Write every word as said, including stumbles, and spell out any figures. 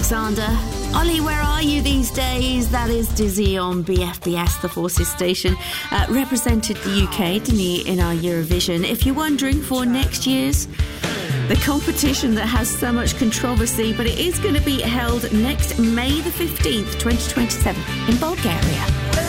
Alexander. Ollie, where are you these days? That is Dizzy on B F B S, the Forces station. Uh, represented the U K, didn't he, in our Eurovision? If you're wondering for next year's, the competition that has so much controversy, but it is going to be held next May the fifteenth, twenty twenty-seven in Bulgaria.